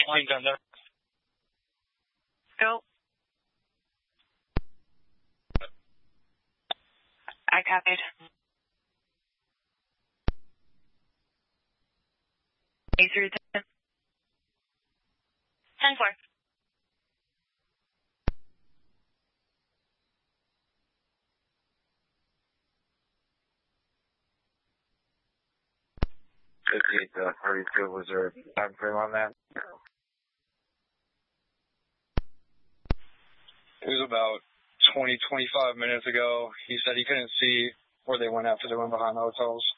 Line down there. Go. I copied. 8 through 10. 10-4. To 32, was there a time frame on that? It was about 20, 25 minutes ago. He said he couldn't see where they went after they went behind the hotels.